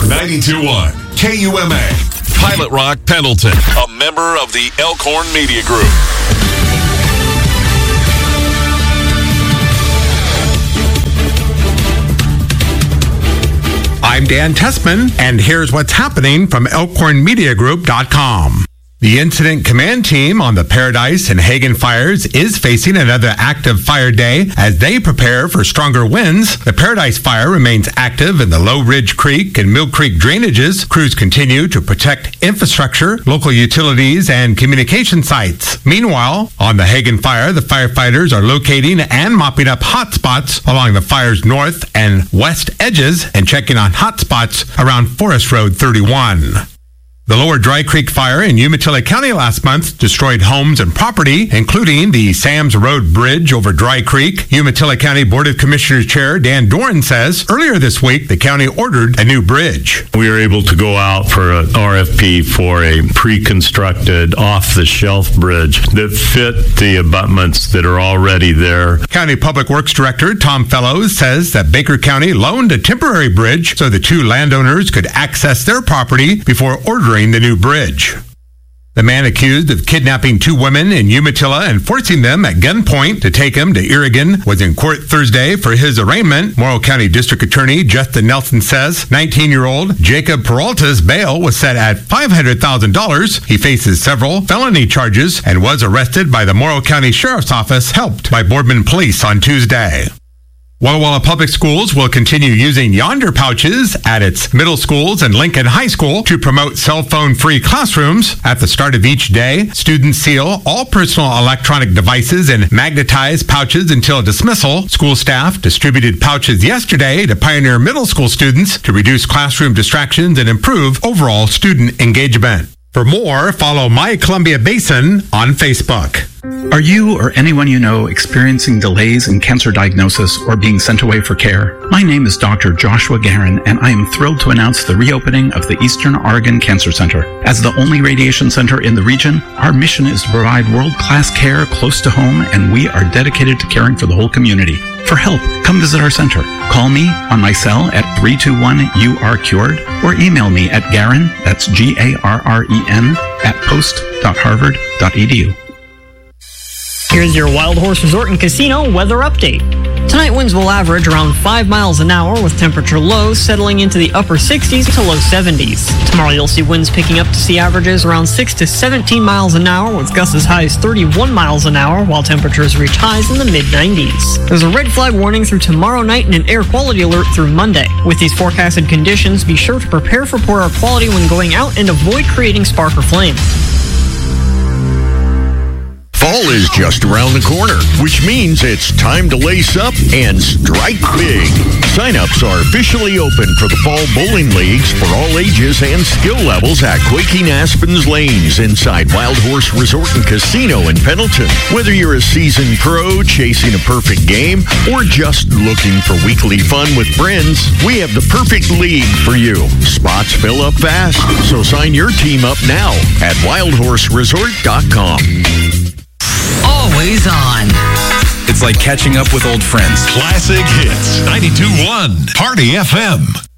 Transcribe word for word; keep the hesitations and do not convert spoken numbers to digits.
ninety-two point one K U M A. Pilot Rock Pendleton, a member of the Elkhorn Media Group. I'm Dan Tessman, and here's what's happening from Elkhorn Media Group dot com. The Incident Command Team on the Paradise and Hagen fires is facing another active fire day as they prepare for stronger winds. The Paradise fire remains active in the Low Ridge Creek and Mill Creek drainages. Crews continue to protect infrastructure, local utilities, and communication sites. Meanwhile, on the Hagen fire, the firefighters are locating and mopping up hot spots along the fire's north and west edges and checking on hot spots around Forest Road thirty-one. The Lower Dry Creek fire in Umatilla County last month destroyed homes and property, including the Sam's Road Bridge over Dry Creek. Umatilla County Board of Commissioners Chair Dan Doran says earlier this week the county ordered a new bridge. We were able to go out for an R F P for a pre-constructed off-the-shelf bridge that fit the abutments that are already there. County Public Works Director Tom Fellows says that Baker County loaned a temporary bridge so the two landowners could access their property before ordering the new bridge. The man accused of kidnapping two women in Umatilla and forcing them at gunpoint to take them to Irrigan was in court Thursday for his arraignment. Morrow County District Attorney Justin Nelson says nineteen-year-old Jacob Peralta's bail was set at five hundred thousand dollars. He faces several felony charges and was arrested by the Morrow County Sheriff's Office, helped by Boardman Police on Tuesday. Walla Walla Public Schools will continue using Yonder pouches at its middle schools and Lincoln High School to promote cell phone-free classrooms. At the start of each day, students seal all personal electronic devices in magnetized pouches until dismissal. School staff distributed pouches yesterday to Pioneer Middle School students to reduce classroom distractions and improve overall student engagement. For more, follow My Columbia Basin on Facebook. Are you or anyone you know experiencing delays in cancer diagnosis or being sent away for care? My name is Doctor Joshua Garin, and I am thrilled to announce the reopening of the Eastern Oregon Cancer Center. As the only radiation center in the region, our mission is to provide world-class care close to home, and we are dedicated to caring for the whole community. For help, come visit our center. Call me on my cell at three two one U R cured or email me at Garin, that's G A R R E N, at post dot harvard dot e d u. Here's your Wild Horse Resort and Casino weather update. Tonight winds will average around five miles an hour with temperature lows settling into the upper sixties to low seventies. Tomorrow you'll see winds picking up to see averages around six to seventeen miles an hour with gusts as high as thirty-one miles an hour while temperatures reach highs in the mid nineties. There's a red flag warning through tomorrow night and an air quality alert through Monday. With these forecasted conditions, be sure to prepare for poor air quality when going out and avoid creating spark or flame. Fall is just around the corner, which means it's time to lace up and strike big. Sign-ups are officially open for the Fall Bowling Leagues for all ages and skill levels at Quaking Aspen's Lanes inside Wild Horse Resort and Casino in Pendleton. Whether you're a seasoned pro chasing a perfect game or just looking for weekly fun with friends, we have the perfect league for you. Spots fill up fast, so sign your team up now at wild horse resort dot com. Always on. It's like catching up with old friends. Classic hits. ninety-two point one Party F M.